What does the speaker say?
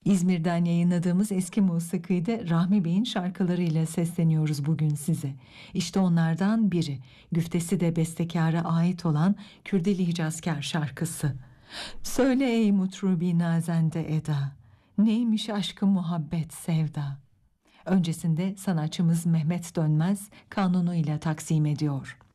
İzmir'den yayınladığımız eski musikide Rahmi Bey'in şarkılarıyla sesleniyoruz bugün size. İşte onlardan biri, güftesi de bestekâra ait olan Kürdili Hicazkar şarkısı. Söyle ey mutrubi nazende eda, neymiş aşkı muhabbet sevda. Öncesinde sanatçımız Mehmet Dönmez kanunuyla taksim ediyor.